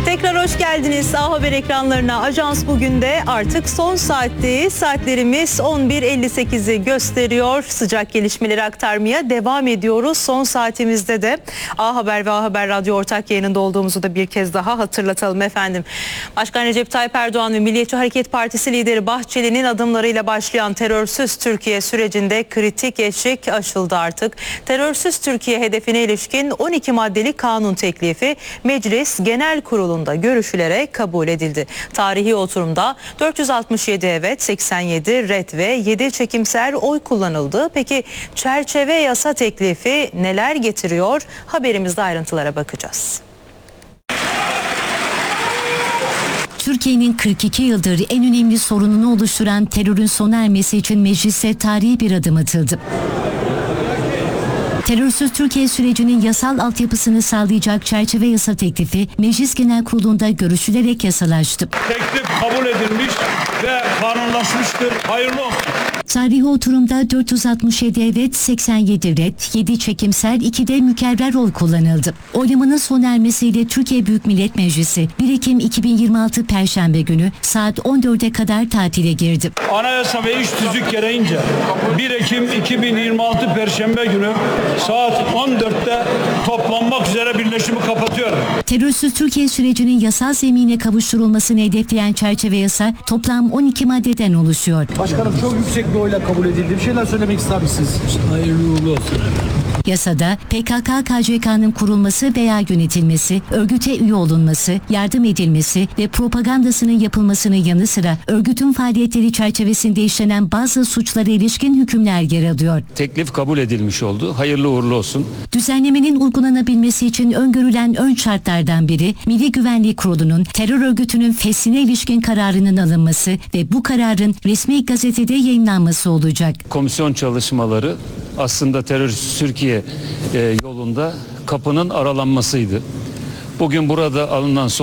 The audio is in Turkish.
Tekrar hoş geldiniz A Haber ekranlarına. Ajans bugün de artık son saatteyiz. Saatlerimiz 11.58'i gösteriyor. Sıcak gelişmeleri aktarmaya devam ediyoruz. Son saatimizde de A Haber ve A Haber Radyo ortak yayınında olduğumuzu da bir kez daha hatırlatalım efendim. Başkan Recep Tayyip Erdoğan ve Milliyetçi Hareket Partisi lideri Bahçeli'nin adımlarıyla başlayan terörsüz Türkiye sürecinde kritik eşik aşıldı artık. Terörsüz Türkiye hedefine ilişkin 12 maddelik kanun teklifi Meclis Genel Kurulu'nda görüşülerek kabul edildi. Tarihi oturumda 467 evet, 87 ret ve 7 çekimser oy kullanıldı. Peki çerçeve yasa teklifi neler getiriyor? Haberimizde ayrıntılara bakacağız. Türkiye'nin 42 yıldır en önemli sorununu oluşturan terörün sona ermesi için mecliste tarihi bir adım atıldı. Terörsüz Türkiye sürecinin yasal altyapısını sağlayacak çerçeve yasa teklifi Meclis Genel Kurulu'nda görüşülerek yasalaştı. Teklif kabul edilmiş ve kanunlaşmıştır. Hayırlı olsun. Tarihi oturumda 467 evet, 87 ret, 7 çekimsel, 2 de mükerrer oy kullanıldı. Oylamanın sona ermesiyle Türkiye Büyük Millet Meclisi 1 Ekim 2026 Perşembe günü saat 14'e kadar tatile girdi. Anayasa ve iş tüzük gereğince 1 Ekim 2026 Perşembe günü saat 14'te toplanmak üzere birleşimi kapatıyorum. Terörsüz Türkiye sürecinin yasal zemine kavuşturulmasını hedefleyen çerçeve yasa toplam 12 maddeden oluşuyor. Başkanım çok yüksek bir oyla kabul edildi. Bir şeyler söylemek ister misiniz? Hayırlı uğurlu olsun. Yasada PKK-KCK'nın kurulması veya yönetilmesi, örgüte üye olunması, yardım edilmesi ve propagandasının yapılmasının yanı sıra örgütün faaliyetleri çerçevesinde işlenen bazı suçlara ilişkin hükümler yer alıyor. Teklif kabul edilmiş oldu. Hayırlı uğurlu olsun. Düzenlemenin uygulanabilmesi için öngörülen ön şartlardan biri Milli Güvenlik Kurulu'nun terör örgütünün feshine ilişkin kararının alınması ve bu kararın resmi gazetede yayınlanması olacak. Komisyon çalışmaları aslında terörsüz Türkiye yolunda kapının aralanmasıydı. Bugün burada alınan